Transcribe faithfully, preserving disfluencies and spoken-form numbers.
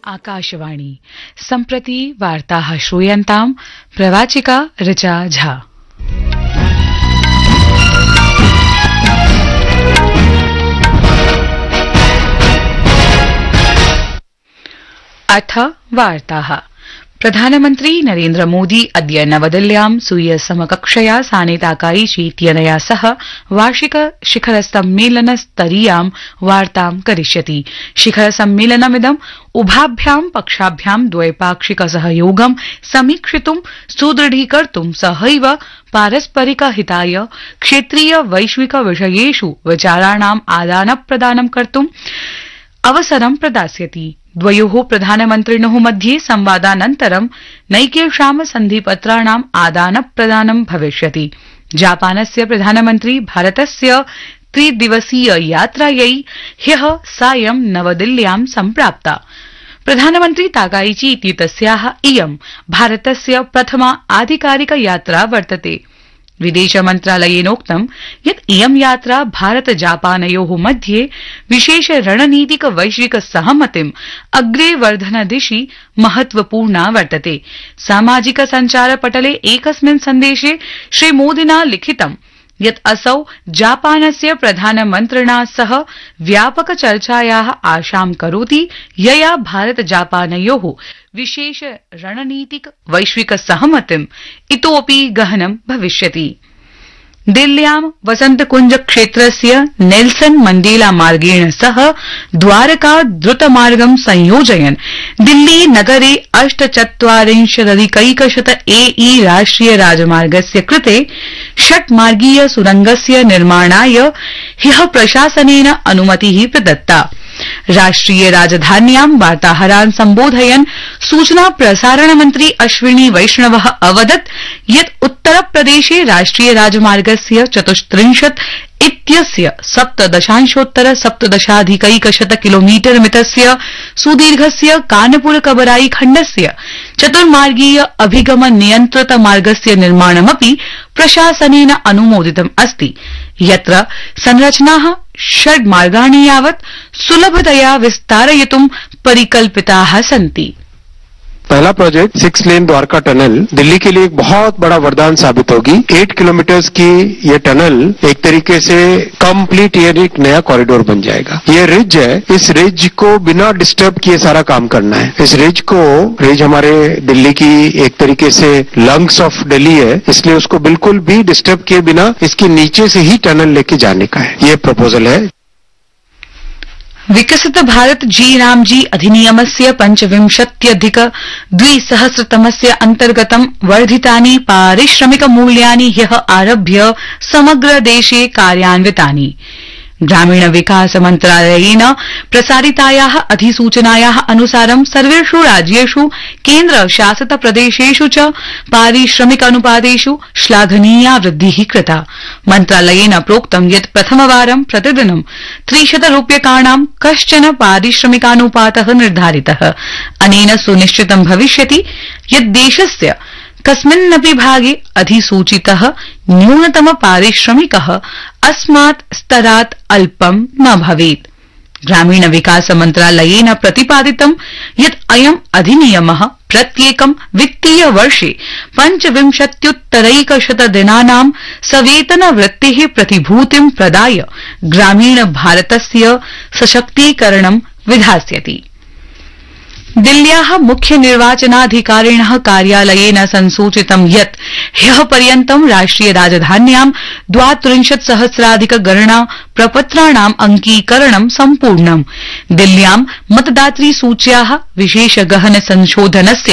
आकाशवाणी सम्प्रति वार्ताः श्रूयन्ताम् प्रवाचिका ऋचा झा। अथ वार्ताः। प्रधानमन्त्री नरेन्द्र मोदी अद्य नवदिल्ल्यां स्वीय समकक्षया साने ताकाईची इत्यनया सह वार्षिक शिखर सम्मेलन स्तरीयां वार्तां करिष्यति। शिखर सम्मेलनमिदं उभाभ्यां पक्षाभ्यां द्वैपाक्षिक सहयोगं समीक्षितुं सुदृढीकर्तुं सहैव पारस्परिक हिताय क्षेत्रीय वैश्विक विषयेषु विचाराणाम् आदानप्रदानं कर्तुं अवसरं प्रदास्यति। द्वयोः प्रधानमन्त्रिणोः मध्ये संवादानन्तरं नैकेषां सन्धिपत्राणाम् आदानप्रदानं भविष्यति। जापानस्य प्रधानमन्त्री भारतस्य त्रिदिवसीय यात्रायै ह्यः सायं नवदिल्ल्यां सम्प्राप्ता। प्रधानमन्त्री ताकाईची इत्येतस्याः इयं भारतस्य प्रथमा आधिकारिक यात्रा वर्तते। विदेश मन्त्रालयेनोक्तं यत् इयं यात्रा भारत जापानयोः मध्ये विशेष रणनीतिक वैश्विक सहमतिम् अग्रे वर्धन दिशि महत्वपूर्णा वर्तते। सामाजिक सञ्चार पटले एकस्मिन् सन्देशे श्रीमोदिना लिखितं यत् असौ जापानस्य प्रधानमन्त्रिणा सह व्यापक चर्चायाः आशां करोति, यया भारत जापानयोः विशेष रणनीतिक वैश्विक सहमतिम् इतोऽपि गहनं भविष्यति। दिल्ल्यां वसन्तकुंज क्षेत्रस्य नेल्सन मण्डेला मार्गेण सह द्वारका द्रुतमार्गं संयोजयन् दिल्ली नगरे अष्टचत्वारिंशदधिकैकशत एई राष्ट्रिय राजमार्गस्य कृते षट्मार्गीय सुरंगस्य निर्माणाय ह्यः प्रशासनेन अनुमतिः प्रदत्ता। राष्ट्रिय राजधान्यां वार्ताहरान् सम्बोधयन् सूचना प्रसारण मन्त्री अश्विनी वैष्णवः अवदत् यत् उत्तरप्रदेशे राष्ट्रिय राजमार्गस्य चतुस्त्रिंशत् इत्यस्य सप्तदशांशोत्तर सप्तदशाधिकैकशत किलोमीटर मितस्य सुदीर्घस्य कानपुर कबराई खण्डस्य चतुर्मार्गीय अभिगम नियन्त्रित मार्गस्य निर्माणमपि प्रशासनेन अनुमोदितम् अस्ति, यत्र संरचनाः षड् मार्गाणि यावत् सुलभतया विस्तारयितुं परिकल्पिताः सन्ति। पहला project six lane Dwarka tunnel Delhi के लिए एक बहुत बड़ा वरदान साबित होगी। एट किलोमीटर्स की ये टनल एक तरीके से कंप्लीट ये एक नया कॉरिडोर बन जाएगा। ये रिज है, इस रिज को बिना डिस्टर्ब किए सारा काम करना है। इस रिज को रिज हमारे दिल्ली की एक तरीके से लंग्स ऑफ दिल्ली है, इसलिए उसको बिल्कुल भी डिस्टर्ब किए बिना इसके नीचे से ही टनल लेके जाने का है, ये प्रपोजल है। विकसित भारत जी रामजी अधिनियमस्य पंचविंशत्यधिक द्विसहस्रतमस्य अन्तर्गतं वर्धितानि पारिश्रमिक मूल्यानि ह्यः आरभ्य समग्र देशे कार्यान्वितानि। ग्रामीण विकास मन्त्रालयेन प्रसारितायाः अधिसूचनायाः अनुसारं सर्वेषु राज्येषु केन्द्र शासित प्रदेशेषु च पारिश्रमिक अनुपातेषु श्लाघनीया वृद्धिः कृता। मन्त्रालयेन प्रोक्तं यत् प्रथमवारं प्रतिदिनं त्रिशत रूप्यकाणां कश्चन पारिश्रमिकानुपातः निर्धारितः। अनेन सुनिश्चितं भविष्यति यत् देशस्य कस्मिन्नपि भागे अधिसूचितः न्यूनतम पारिश्रमिकः अस्मात् स्तरात् अल्पं न भवेत्। ग्रामीण विकास मन्त्रालयेन प्रतिपादितं यत् अयम् अधिनियमः प्रत्येकं वित्तीय वर्षे पञ्चविंशत्युत्तरैकशत दिनानां सवेतन वृत्तेः प्रतिभूतिं प्रदाय ग्रामीण भारतस्य सशक्तीकरणं विधास्यति। दिल्ल्याः मुख्य निर्वाचनाधिकारिणः कार्यालयेन संसूचितं यत् ह्यः पर्यन्तं राष्ट्रिय राजधान्यां द्वात्रिंशत् सहस्राधिक गणना प्रपत्राणाम् अंकीकरणं सम्पूर्णम्। दिल्ल्यां मतदातृ सूच्याः विशेष गहन संशोधनस्य